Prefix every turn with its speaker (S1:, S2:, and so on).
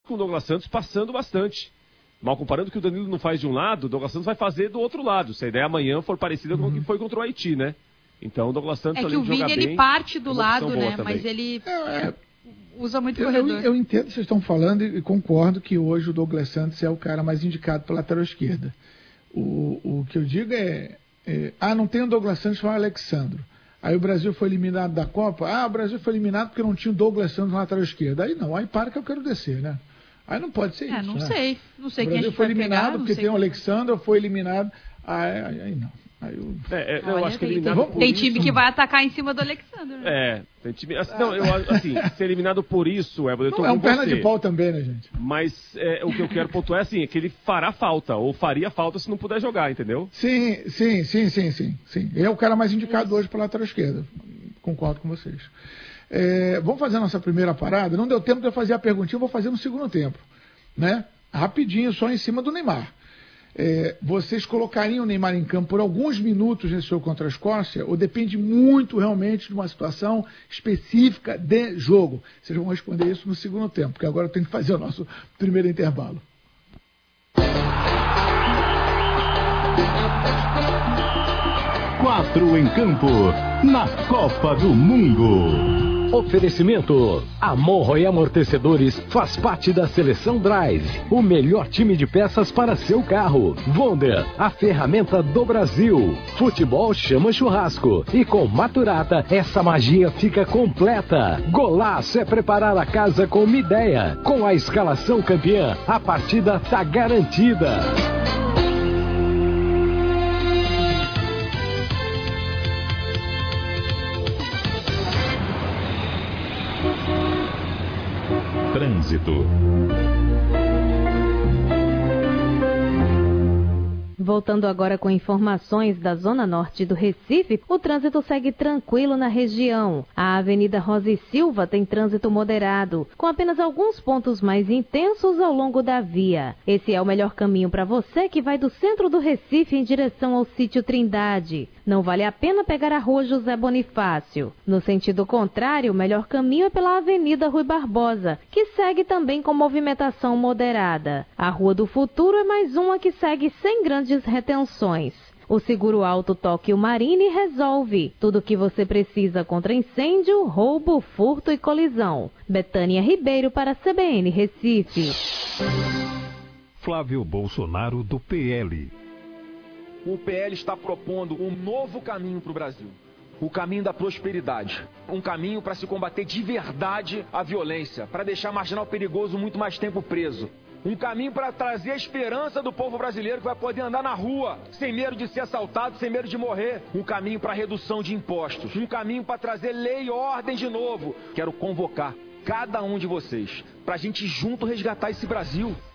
S1: com o Douglas Santos passando bastante. Mal comparando que o Danilo não faz de um lado, o Douglas Santos vai fazer do outro lado. Se a ideia amanhã for parecida com o que foi contra o Haiti, né? Então o Douglas Santos, além de jogar bem...
S2: É que o Vini, ele parte do lado, né? Mas ele usa muito o corredor.
S3: Eu entendo o que vocês estão falando e concordo que hoje o Douglas Santos é o cara mais indicado para lateral esquerda. O que eu digo não tem o Douglas Santos, foi o Alexandro. Aí o Brasil foi eliminado da Copa. O Brasil foi eliminado porque não tinha o Douglas Santos na lateral esquerda. Aí não, aí para que eu quero descer, né? Aí não pode ser isso.
S2: Não
S3: né?
S2: sei. Não sei
S3: o
S2: quem a
S3: Brasil
S2: gente
S3: foi
S2: vai
S3: eliminado
S2: pegar,
S3: porque tem o Alexandre, foi eliminado. Aí não.
S1: Eu acho que eliminado por
S2: tem
S1: isso...
S2: time que vai atacar em cima do Alexandre. Né?
S1: Tem time... Não, eu assim, ser eliminado por isso, eu tô
S3: é um
S1: com
S3: perna
S1: você.
S3: de pau também, né, gente?
S1: Mas o que eu quero pontuar é assim, é que ele fará falta, ou faria falta se não puder jogar, entendeu?
S3: Sim. Ele é o cara mais indicado hoje para lateral esquerda. Concordo com vocês. Vamos fazer a nossa primeira parada. Não deu tempo de eu fazer a perguntinha, eu vou fazer no segundo tempo. Né? Rapidinho, só em cima do Neymar. Vocês colocariam o Neymar em campo por alguns minutos nesse jogo contra a Escócia, ou depende muito realmente de uma situação específica de jogo? Vocês vão responder isso no segundo tempo, porque agora eu tenho que fazer o nosso primeiro intervalo.
S4: Quatro em campo, na Copa do Mundo. Oferecimento. Amorro e Amortecedores faz parte da Seleção Drive, o melhor time de peças para seu carro. Wonder, a ferramenta do Brasil. Futebol chama churrasco. E com Maturata, essa magia fica completa. Golaço é preparar a casa com uma ideia. Com a escalação campeã, a partida tá garantida. Trânsito.
S5: Voltando agora com informações da Zona Norte do Recife, o trânsito segue tranquilo na região. A Avenida Rosa e Silva tem trânsito moderado, com apenas alguns pontos mais intensos ao longo da via. Esse é o melhor caminho para você que vai do centro do Recife em direção ao Sítio Trindade. Não vale a pena pegar a Rua José Bonifácio. No sentido contrário, o melhor caminho é pela Avenida Rui Barbosa, que segue também com movimentação moderada. A Rua do Futuro é mais uma que segue sem grandes retenções. O Seguro Auto Tóquio Marine resolve tudo o que você precisa contra incêndio, roubo, furto e colisão. Betânia Ribeiro para a CBN Recife.
S4: Flávio Bolsonaro do PL.
S6: O PL está propondo um novo caminho para o Brasil. O caminho da prosperidade. Um caminho para se combater de verdade a violência, para deixar marginal perigoso muito mais tempo preso. Um caminho para trazer a esperança do povo brasileiro que vai poder andar na rua, sem medo de ser assaltado, sem medo de morrer. Um caminho para redução de impostos. Um caminho para trazer lei e ordem de novo. Quero convocar cada um de vocês para a gente junto resgatar esse Brasil.